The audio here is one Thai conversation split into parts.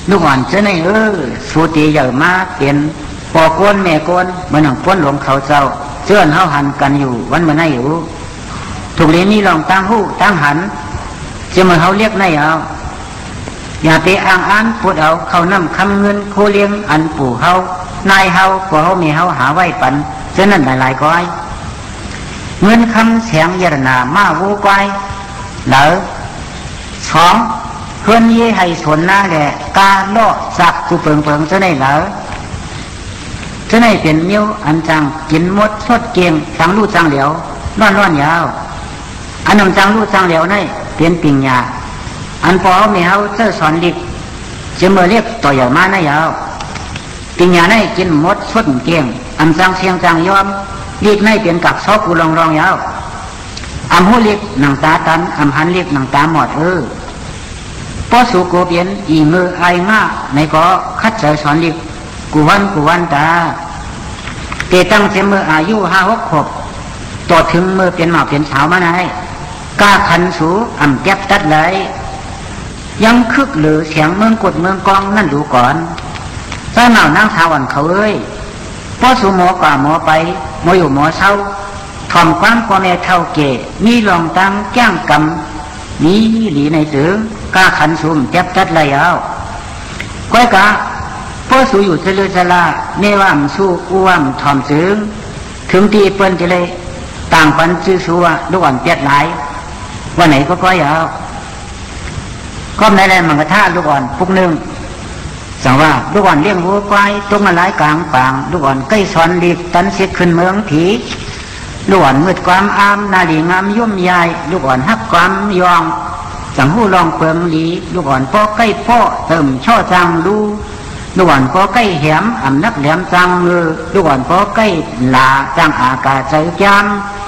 ลูกอ่อนเจ้าในสูตีใหญ่มาเปลี่ยนปอก้นแม่ก้นเมื่อหนังก้นหลวงเขาเจ้าเชื่อนเฮาหันกันอยู่วันเมื่อไหนอยู่ถูกเรียนนี่ลองตั้งหู้ตั้งหันจะเมื่อเขาเรียกไหนเอาอย่าไปอ้างอันพูดเอาเขานำคำเงินโคเลี้ยงอันปู่เฮานายเฮาพอเฮามีเฮาหาไว้ปันเจ้านั่นหลายก้อยเงินคำเสียงยรนามาวูก้อยเหลือสองเพื่อนยี่ให้สวนหน้าแหละกาโลสักกูเปิงเจ้าในเหลือเจ้าในเปลี่ยนมิ้วอันจังกินมดสดเกียงจังลู่จังเหลียวร้อนยาวอันนำจังลู่จังเหลียวนี่เปลี่ยนปิงยาอันพอเฮามีเฮาเจ้าสอนดิกจะเมื่อเรียกต่อใหญ่มานะยาวปิงยาในกินมดสดเกียงอันจังเสียงจังยอมลีกในเปลี่ยนกับซอกกูลองยาวอันหูลีกหนังตาตันอันหันลีกหนังตาหมดพอสู่กูเปลี่ยนอีมือไอง่าในก็คัดเจอสอนลีกกูวันตาเกตั้งเสมออายุ5-6 ขวบต่อถึงมือเปลี่ยนหมาเปลี่ยนสาวมาไหนกล้าขันสูอ่ำแก็บตัดเลยยังคึกหรือเสียงเมืองกดเมืองกองนั่นดูก่อนใส่หมานั่งสาวันเขาพอสู่หมอกว่าหมอไปหมออยู่หมอเศร้าทอมความพ่อแม่เท่าเกมีลองตั้งแก้งกำมีหลีในถึงกล้าขันสูมแก็บตัดเลยเอาก้อยกะพอสู่อยู่เฉลือชลาเนว่ามสู้อ้วมทอมถึงตีเปิ้นจะเลยต่างปันซื้อสู้ว่าลูกอ่อนเปียดหลายวันไหนก็ก้อยเอาก็ในแรงมังกรธาลูกอ่อนปุกนึงสั่งว่าลูกอ่อนเลี้ยงวัวควายตรงมาหลายกลางปางลูกอ่อนใกล้สอนรีบตันเสียขึ้นเมืองผีลูกอ่อนมืดความอามนาลีงามยุ่มยายลูกอ่อนฮักความยองสั่งหู้ลองเปิงหลีลูกอ่อนป้อใกล้ป้อเติมช่อจังดูลูกอ่อนป้อใกล้แหมอ่ำนักแหลมจังมือลูกอ่อนป้อใกล้หลาจังอากาศใจจาม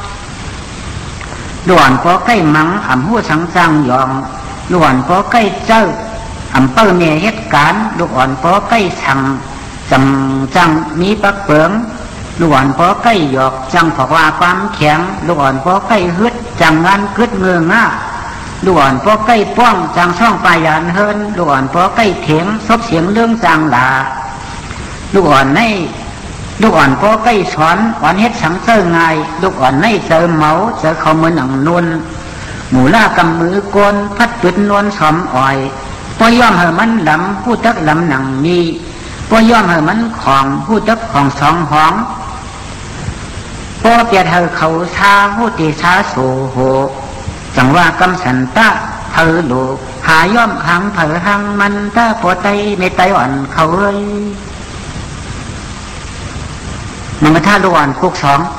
ลูกอ่อนป้อใกล้มังอ่ำหู้สังจังยองลูกอ่อนป้อใกล้เจ้าอำเภอเมียเหตุการณ์ลูกอ่อนป้อใกล้สั่งจังมีปักเปิงลูกอ่อนป้อใกล้หยอกจังผกว่าความแข็งลูกอ่อนป้อใกล้ฮึดจังงานกึดเมืองง่าลูกอ่อนป้อใกล้ป้องจังช่องปลายานเฮินลูกอ่อนป้อใกล้เถียงซบเสียงเรื่องจังหลาลูกอ่อนในลูกอ่อนป้อใกล้สอนอ่อนเฮ็ดสังเสริงไงลูกอ่อนในเจอเมาเจอเขามือหนังนวลหมูล่ากำมือกนพัดจุดนวลสอมอ่อยป้อย่อมเหอมันลำผู้ตักลำหนังมีป้อย่อมเหอมันของผู้ตักของสองห้องป้อเปียดเหอเขาชาผู้ตีชาโสโหจังว่ากำสันตะเธอโลหาย่อมหังเผอหังมันตาปอไตในไตอ่อนเขามันก็ท่าลูกอ่อนคุกสอง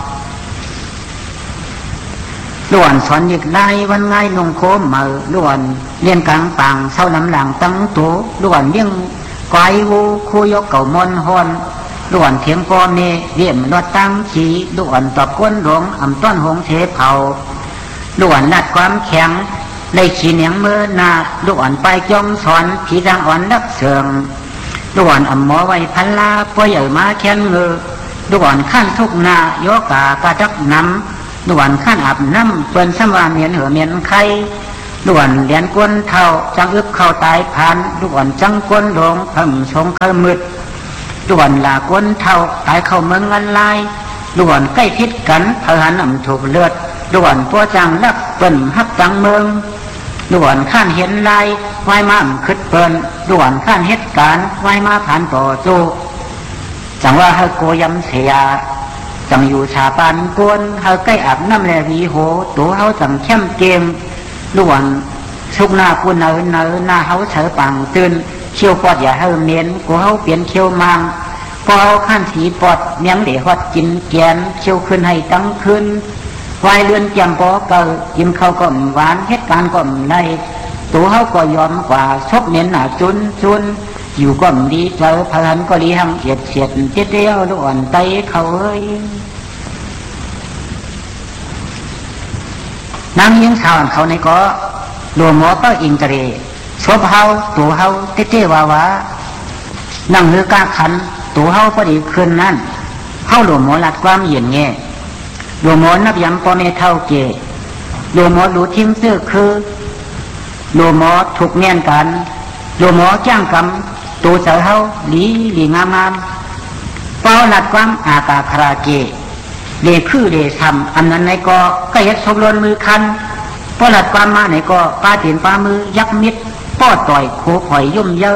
ลูกอ่อนสอนยิกได้วันง่ายนงโคมมาลูกอ่อนเลี้ยงกลางปางเศร้าน้ำหลังตั้งตัวลูกอ่อนเลี้ยงไก่วูคูยกเก่ามอนฮอนลูกอ่อนเถียงปอเมเรียมรถตั้งขีลูกอ่อนตอบก้นหลวงอ่ำต้นหงเทเผาลูกอ่อนนัดความแข็งได้ขี้เหนียงเมื่อนาลูกอ่อนไปจ้องสอนผีดังอ่อนนักเสืองลูกอ่อนอ่ำหมอไว้พันลาป่วยใหญ่มาแข็งเงือลูกอ่อนขั้นทุกนาโยกากระดักน้ำลูกอ่อนขั้นอาบน้ำเปิ้นสมว่าเมียนเหอเมียนไข่ลูกอ่อนเลียนก้นเท่าจังอึบเข้าตายผ่านลูกอ่อนจังก้นหลงพังชงเข้ามืดลูกอ่อนลาก้นเท่าตายเข้าเมืองอันลายลูกอ่อนใกล้พิษกันเผอหันอ่ำถูกเลือดลูกอ่อนปัวจังลักเปิ้นฮับจังเมืองลูกอ่อนข้านเห็นลายไว้มาคึดเปิ้นลูกอ่อนข้านเหตุการณ์ไว้มาผ่านต่อโจจังว่าเฮาโกยำเสียจังอยู่ชาปานกวนเฮาใกล้อาบน้ำแลวีโหตัวเฮาจังเข้มเกมล้วนชุกหน้ากูเนอหน้าเฮาเฉอปังตื่นเชี่ยวปอดอย่าเฮาเมียนกูเฮาเปลี่ยนเชี่ยวมังพอเฮาขั้นสีปอดเมียงเดฮอดกินแกนเชี่ยวขึ้นให้ตั้งขึ้นวายเลื่อนจำปอเก่ากินข้าวก้มหวานเหตุการณ์ก้มในตัวเฮาก็ยอมกว่าชกเมียนหน้าจุนอยู่ก็ดีเจอพลันก็ดีหังเสียดเตี้ยวล้วนไตเขานางยิงสาวเขาในก็รวมหมอเป้าอิงกเรชบเฮาตัวเฮาเตี้ยวาวานั่งเรือกาขันตัวเฮาพอดีคืนนั้นเฮารวมหมอลัดความเย็นแง่รวมหมอนับยำปอเมเท่าเกรวมหมอรู้ทิ้งเสื้อคือรวมหมอถูกเมียนกันรวมหมอจ้างกำตูเสือเฮาหลีงามเป้าหลัดความอากาคราเกเลคือเลทำอันนั้นในก็เฮ็ดสมรนมือคันป้อหลัดความมาไหนก็ป้าเตียนป้ามือยักมิดป้อต่อยโคข่อยยุ่มเยอะ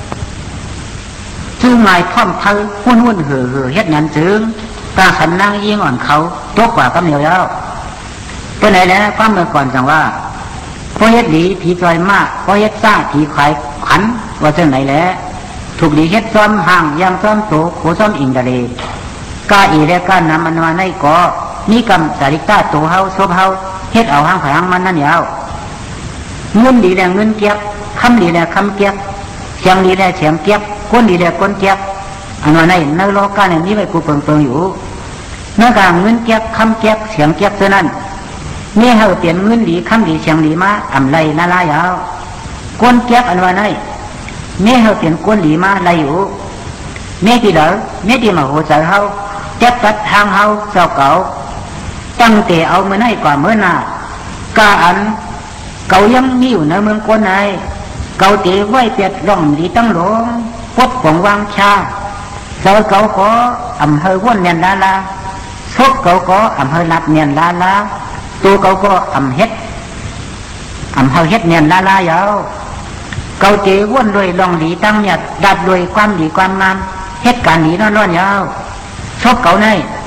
ชื่อไงท่อมเธอหุ่นเห่อเฮ็ดนั้นจึงตาขันนั่งยิงอ่อนเขาตัวกว่าก็เหนียวแล้วไปไหนแล้วก็เมื่อก่อนจังว่าพอเฮ็ดหลีผีจอยมากพอเฮ็ดซ่าผีขายขันว่าเจ้าไหนแล้วถูกหลีเฮ็ดซ้อมห่างยามซ้อมโตโขซ้อมอิงทะเลกาอีและกานำมันมาในก่อนี่กำสาริกาโตเฮาซบเฮาเฮ็ดเอาห้างผางมันนั่นยาวเงินดีแลเงินเก็บคำดีแลคำเก็บเสียงดีแลเสียงเก็บก้นดีแลก้นเก็บอันว่าในในโลกาเนี่ยนี้ไว้กูเปิงอยู่เมื่อกลางเงินเก็บคำเก็บเสียงเก็บเท่านั้นนี่เฮาเปลี่ยนเงินดีคำดีเสียงดีมาอำไรน่าลายาวก้นเก็บอันว่าในนี่เฮาเปลี่ยนก้นดีมาไรอยู่เมื่อที่เด้อเมื่อที่มาโหใจเฮาเจ็บตัดทางเฮาเจ้าเก่าตั้งแต่เอาเมื่อไหนกว่าเมื่อหน้ากาอันเก่ายังมีอยู่ในเมืองก้นไหนเก่าเตะไว้เปียดร่องดีตั้งหลงพบของวางชาเจ้าเก่าขออำเภอว่นเนียนลาลาซบเก่าขออำเภอลัดเนียนลาลาตัวเก่าก็อำเฮ็ดอำเภอเฮ็ดเนียนลาลายาวเก่าเตะว่นด้วยร่องดีตั้งหยัดดัดด้วยความดีความงามเฮ็ดการดีร้อนยาวชอบเก่าใน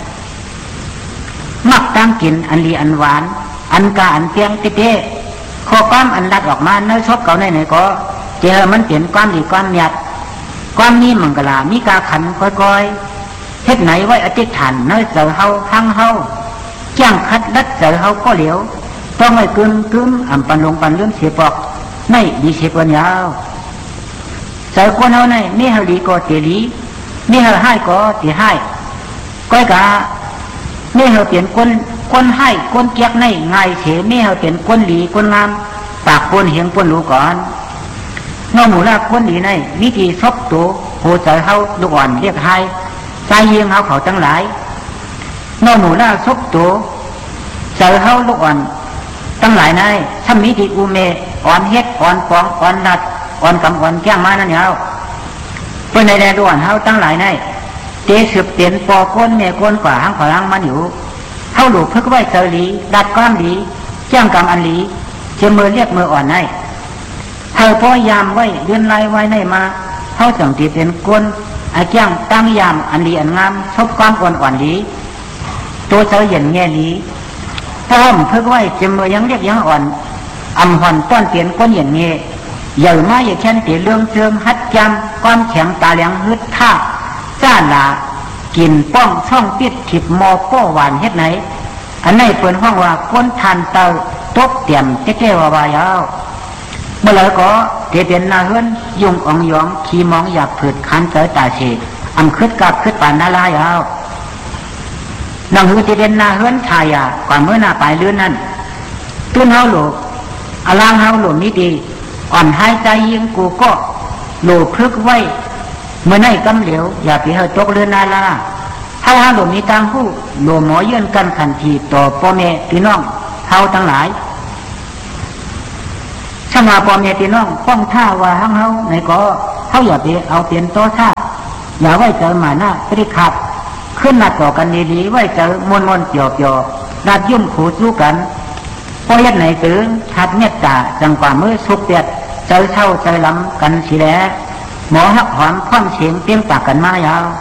มักตั้งกินอันดีอันหวานอันกาอันเพียงเต้ข้อความอันรัดออกมาเนื้อชอบเก่าในไหนก็เจอมันเปลี่ยนความดีความหยัดความนี้มังกลามีกาขันก้อยเฮ็ดไหนไว้อธิษฐานเนื้อเสือเฮาทั้งเฮาจ้างคัดรัดเสือเฮาก็เหลียวต้องไว้กึมอ่ำปันลงปันเลื่อนเสียปอกไม่ดีเสียปัญญาเสือคนเฮาในนี่เฮาดีก็เตลีนี่เฮาให้ก็เตให้ก้อยกานี่เฮาเปลี่ยนคนให้คนเกียกในง่ายเฉนี่เฮาเปลี่ยนคนหลีคนงามปากคนเหียงคนรู้ก่อนน้องหมูลาคนหลีในวิธีซบตัวโหใจเฮาลูกอ่อนเรียกให้ใจเยียงเฮาเขาทั้งหลายน้องหมูลาซบตัวใจเฮาลูกอ่อนทั้งหลายในถ้ามีที่อุเมอ่อนเฮ็ดอ่อนปองอ่อนนัดอ่อนกำอ่อนแก้งมานั่นเฮาเป็นในแดนลูกอ่อนเฮาทั้งหลายในเตะสืบเปลี่ยนปอก้นแม่ก้นกว่าหางขวางมันอยู่เท่าหลูกพึกไว้เจอหลีดัดก้ามหลีแจ้งกรรมอันหลีเชื่อมือเรียกมืออ่อนในเธอพอยามไว้เดือนไรไว้ในมาเท่าจังตีเป็นก้นไอ้แจ้งตั้งยามอันหลีอันงามชบความอ่อนหลีตัวเจอเย็นแง่หลีถ้าห้อมพึกไว้เชื่อมือยังเรียกยังอ่อนอำหอนต้นเปลี่ยนก้นเย็นเงี้ยใหญ่มาอย่าแค่นตีเรื่องเชิงฮัดจำความแข็งตาเหลียงฮึดท่าจ้าลากินป้องช่องปิดถิบมอป้อหวานเฮ็ดไหนอันไหนเปิดห้องว่าก้นทานเตาตบเตี่ยมเจ๊ว่าวายาวเมื่อไรก็เทเป็นนาเฮือนยุงอ่องยองขี้มองอยากผืดคันเจอตาเฉดอำคืดกับคืดปานนาลายาวนางหือเทเป็นนาเฮือนทายากว่าเมื่อหน้าปลายเลื่อนนั่นตุ้นเฮาโหลอลางเฮาโหลนี้ดีอ่อนหายใจยิงกูก็โหลพึกไว้เมื่อไหนกำเหลวอย่าไปเฮาตกเรือนนาลาถ้าหาหลวมีตังผู้หลวหมอเยื่นกันขันทีต่อพ่อแม่พี่น้องเฮาทั้งหลายช่างว่าพ่อแม่พี่น้องป้องท่าว่าห้างเฮาไหนก็เฮาอย่าไปเอาเปลี่ยนโตท่าอย่าไว้เจอหมาหน้าปริขับขึ้นนัดต่อกันดีๆไว้เจอมนเกี่ยวนัดยุ่มขูสู้กันพอเฮ็ดไหนถึงทัดเมตตาจังกว่ามือสุกเปียดเจอเช่าเจอล้ำกันสิแลหมอหักหอมคว่ำเสียงเตรียมปากกันมายาว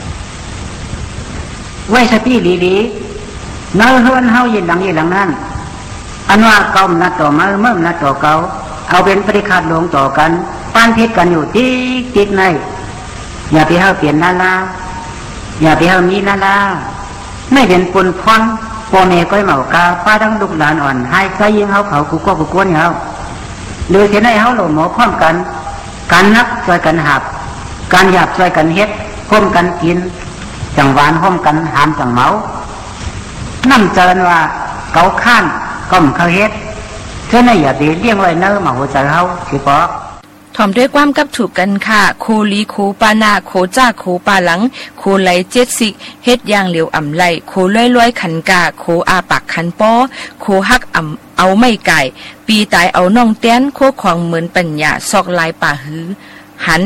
ไว้สติดีๆเนื้อเฮือนเฮายินหลังนั้นอันว่าเก่านัดต่อมาเมื่อนัดต่อเก่าเอาเป็นปฏิฆาตลงต่อกันปานพิษกันอยู่ติ๊กในอย่าไปเฮาเปลี่ยนนาลาอย่าไปเฮามีนาลาไม่เป็นปุ่นพรพ่อแม่ก้อยเหมากาป้าทั้งลูกหลานอ่อนให้ใจยิงเฮาเขากูก็กูกวนเฮาโดยเช่นให้เฮาหลงหมอพร้อมกันการนับช่วยกันหับการหยาบช่วยกันเฮ็ดพ้มกันกินจังหวานพ้มกันหามจังเมานั่งเจริญว่าเกาข้านก้มเขาเฮ็ดเช่นในอย่าไปเลี้ยงไว้เนื้อมาหัวใจเฮาสิปอถ่อมด้วยความกับถูกกันค่ะโคลีโคปานาโคจ้าโคปาหลังโคไหลเจ็ดสิกเฮ็ดอย่างเหลียวอ่ำไหลโคล้อยขันกาโคอาปากขันป้อโคฮักอ่ำเอาไม่ไก่ปีตายเอาน่องเตี้ยนโคของเหมือนปัญญาซอกลายป่าหือหัน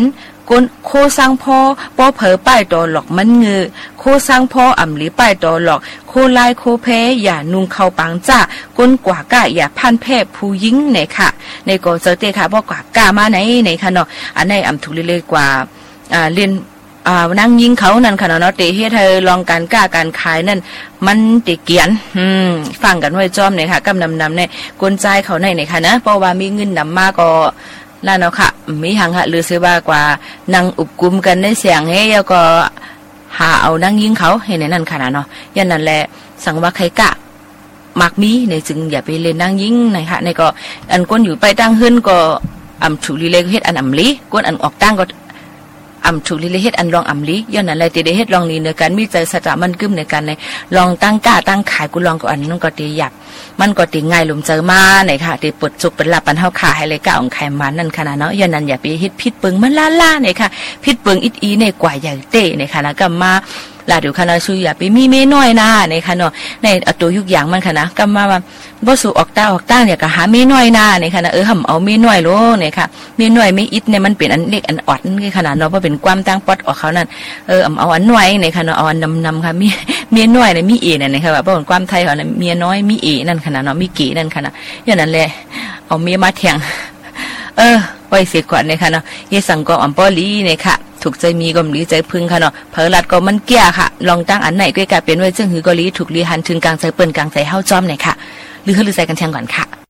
ก้นโคสร้างพ่อป้อเผอป้ายดอหลอกมันเงือโคสร้างพ่ออ่ำหลีป้ายดอหลอกโคลายโคเพอย่านุ่งเข้าปังจ้าก้นกว่าก้าอย่าพันแพร่ผู้หญิงเนี่ยค่ะในก็เจอเตค่ะบ่กว่าก้ามาไหนค่ะเนาะอันไหนอ่ำถูกเลยกว่าเรียนนั่งยิงเขานั่นค่ะเนาะเตเฮ็ดให้ลองการกล้าการขายนั่นมันติเกียนฟังกันไว้จอมเนี่ยค่ะกำนำเนี่ยกลใจเขาในเนี่ยค่ะนะเพราะว่ามีเงินนำมาก็นั่นเนาะค่ะมีหังหะหรือซื้อว่ากว่านั่งอุบกุมกันในเสียงเฮ้ยแล้วก็หาเอานั่งยิงเขาเห็นในนั่นค่ะเนาะยันนั่นแหละสังว่าใครกะมักมีในจึงอย่าไปเล่นนั่งยิงนะคะในก็อันก้นอยู่ไปตั้งขึ้นก็ถูลีเลเฮ็ดอันลีก้นอันออกตั้งก็ถูลีเลเฮ็ดอันลองลีย้อนนั่นแหละติได้เฮ็ดลองนี้ในการมีใจสัจจะมันกึ้มในการในลองตั้งกล้าตั้งขายกูลองก็อันนั้นก็ตีหยับมันก็ตีง่ายหลุมเจอมาไหนค่ะตีปวดจุกเป็นหลับปันเฮาขาให้เลยกะของไขมันนั่นขนาดเนาะย้อนนั้นอย่าไปเฮ็ดพิษเปิงมันล่าๆเนี่ยค่ะพิษเปิงอีในกว่าใหญ่เต้เนี่ยค่ะแล้วก็มาลาเดี๋ยวคณะชูอย่าไปมีเมน้อยนะในค่ะเนาะในตัวยุกอย่างมันค่ะนะก็มาว่าบ่สู่ออกต้าเนี่ยก็หาเมน้อยนะในค่ะนะห่ำเอาเมน้อยโลเนี่ยค่ะเมน้อยไม่อิดเนี่ยมันเป็นอันเล็กอันออดนี่ขนาดเนาะเพราะเป็นความตั้งปอดออกเขานั่นเอาอันน้อยในค่ะเนาะเอาอันนำค่ะมีเมียน้อยเนี่ยมีเอเนี่ยค่ะว่าเพราะเป็นความไทยเขาเนี่ยเมียน้อยมีเอนั่นขนาดเนาะมีเก๋นั่นขนาดอย่างนั้นแหละเอาเมียมาแทงไว้เสียก่อนเนี่ยค่ะเนาะเยสังก็อัมปอลีเนี่ยค่ะถูกใจมีก็มีใจพึ่งค่ะเนาะเผลอลัดก็มันแก่ค่ะลองตั้งอันไหนก็กลายเป็นไว้ซึ่งหือก็ลีถูกลีหันถึงกลางใจเปิ้นกลางใจเฮาจอมเนี่ยค่ะหรือใส่กันแทงก่อนค่ะ